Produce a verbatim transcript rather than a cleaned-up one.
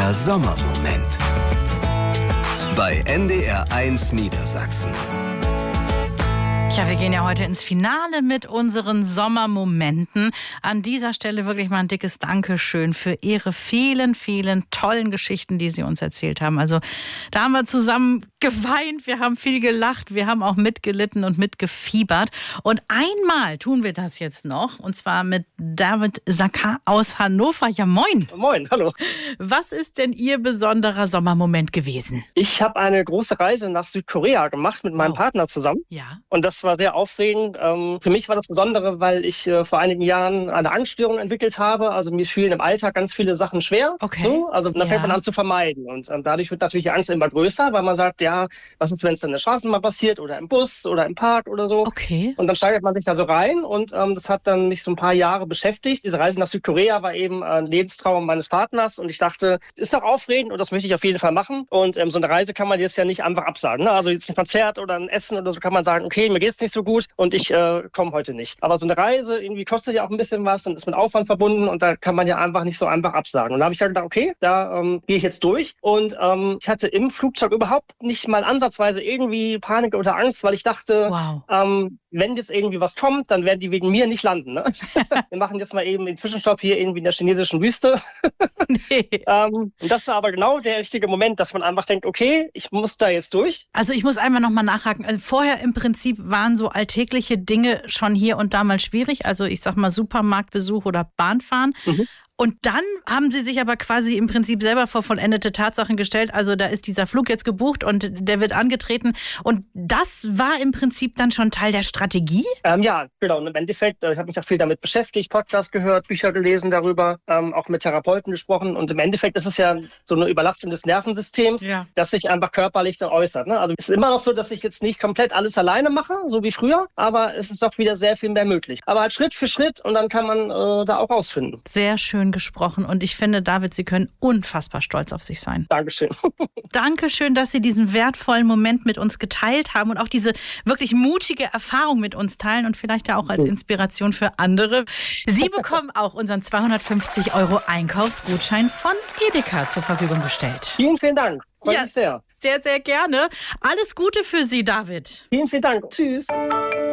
Der Sommermoment bei N D R eins Niedersachsen. Ja, wir gehen ja heute ins Finale mit unseren Sommermomenten. An dieser Stelle wirklich mal ein dickes Dankeschön für Ihre vielen, vielen tollen Geschichten, die Sie uns erzählt haben. Also da haben wir zusammen geweint, wir haben viel gelacht, wir haben auch mitgelitten und mitgefiebert. Und einmal tun wir das jetzt noch, und zwar mit David Sakar aus Hannover. Ja, moin. Moin, hallo. Was ist denn Ihr besonderer Sommermoment gewesen? Ich habe eine große Reise nach Südkorea gemacht mit meinem Oh. Partner zusammen. Ja. Und das war sehr aufregend. Ähm, für mich war das Besondere, weil ich äh, vor einigen Jahren eine Angststörung entwickelt habe. Also mir fielen im Alltag ganz viele Sachen schwer. Okay. So, also dann Ja. fängt man an zu vermeiden. Und ähm, dadurch wird natürlich die Angst immer größer, weil man sagt, ja, was ist, wenn es dann in der Straßenbahn passiert oder im Bus oder im Park oder so. Okay. Und dann steigert man sich da so rein und ähm, das hat dann mich so ein paar Jahre beschäftigt. Diese Reise nach Südkorea war eben ein Lebenstraum meines Partners und ich dachte, ist doch aufregend und das möchte ich auf jeden Fall machen. Und ähm, so eine Reise kann man jetzt ja nicht einfach absagen. Ne? Also jetzt ein Konzert oder ein Essen oder so kann man sagen, okay, mir geht's nicht so gut und ich äh, komme heute nicht. Aber so eine Reise irgendwie kostet ja auch ein bisschen was und ist mit Aufwand verbunden und da kann man ja einfach nicht so einfach absagen. Und da habe ich halt gedacht, okay, da ähm, gehe ich jetzt durch. Und ähm, ich hatte im Flugzeug überhaupt nicht mal ansatzweise irgendwie Panik oder Angst, weil ich dachte, Wow. ähm, wenn jetzt irgendwie was kommt, dann werden die wegen mir nicht landen. Ne? Wir machen jetzt mal eben den Zwischenstopp hier irgendwie in der chinesischen Wüste. Nee. ähm, und das war aber genau der richtige Moment, dass man einfach denkt, okay, ich muss da jetzt durch. Also ich muss einmal nochmal nachhaken. Also vorher im Prinzip waren so alltägliche Dinge schon hier und da mal schwierig. Also ich sag mal Supermarktbesuch oder Bahnfahren. Mhm. Und dann haben Sie sich aber quasi im Prinzip selber vor vollendete Tatsachen gestellt. Also da ist dieser Flug jetzt gebucht und der wird angetreten. Und das war im Prinzip dann schon Teil der Strategie? Ähm, ja, genau. Und im Endeffekt, äh, ich habe mich auch viel damit beschäftigt, Podcasts gehört, Bücher gelesen darüber, ähm, auch mit Therapeuten gesprochen. Und im Endeffekt ist es ja so eine Überlastung des Nervensystems, Ja. das sich einfach körperlich dann äußert. Ne? Also es ist immer noch so, dass ich jetzt nicht komplett alles alleine mache, so wie früher, aber es ist doch wieder sehr viel mehr möglich. Aber halt Schritt für Schritt und dann kann man äh, da auch rausfinden. Sehr schön gesprochen. Und ich finde, David, Sie können unfassbar stolz auf sich sein. Dankeschön. Dankeschön, dass Sie diesen wertvollen Moment mit uns geteilt haben und auch diese wirklich mutige Erfahrung mit uns teilen und vielleicht ja auch als Inspiration für andere. Sie bekommen auch unseren zweihundertfünfzig Euro Einkaufsgutschein von Edeka zur Verfügung gestellt. Vielen, vielen Dank. Freut Ja. mich sehr. Sehr, sehr gerne. Alles Gute für Sie, David. Vielen, vielen Dank. Tschüss.